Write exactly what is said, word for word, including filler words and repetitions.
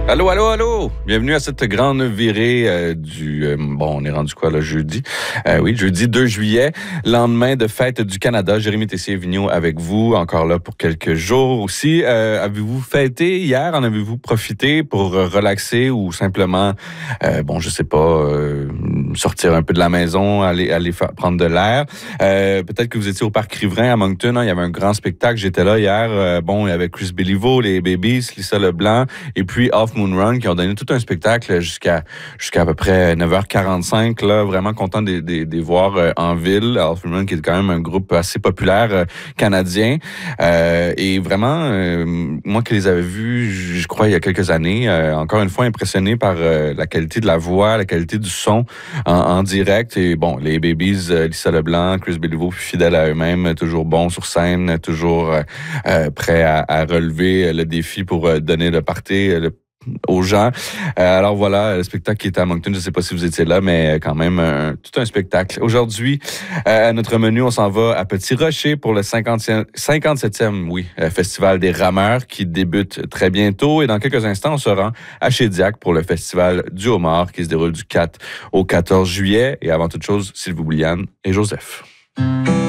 Allô, allô, allô! Bienvenue à cette grande virée euh, du... Euh, bon, on est rendu quoi, là, jeudi? Euh, oui, jeudi deux juillet, lendemain de fête du Canada. Jérémy Tessier-Vigneault avec vous, encore là pour quelques jours aussi. Euh, avez-vous fêté hier? En avez-vous profité pour euh, relaxer ou simplement, euh, bon, je sais pas, euh, sortir un peu de la maison, aller, aller faire, prendre de l'air? Euh, peut-être que vous étiez au Parc Riverain à Moncton. Hein, il y avait un grand spectacle. J'étais là hier. Euh, bon, il y avait Chris Béliveau, les Babies, Lisa Leblanc, et puis Off Moon Run qui ont donné tout un spectacle jusqu'à jusqu'à à peu près neuf heures quarante-cinq. Là, vraiment content de les voir euh, en ville. Off Moon Run qui est quand même un groupe assez populaire euh, canadien. Euh, et vraiment, euh, moi qui les avais vus, je, je crois, il y a quelques années, euh, encore une fois impressionné par euh, la qualité de la voix, la qualité du son en, en direct. Et bon, les Babies, euh, Lisa Leblanc, Chris Béliveau, fidèles à eux-mêmes, toujours bons sur scène, toujours euh, euh, prêts à, à relever le défi pour euh, donner le party, le aux gens. Euh, alors voilà, le spectacle qui était à Moncton, je ne sais pas si vous étiez là, mais quand même, un, tout un spectacle. Aujourd'hui, euh, à notre menu, on s'en va à Petit Rocher pour le cinquante-septième oui, Festival des Rameurs qui débute très bientôt. Et dans quelques instants, on se rend à Shediac pour le Festival du Homard qui se déroule du quatre au quatorze juillet. Et avant toute chose, Sylvie Bouliane et Joseph.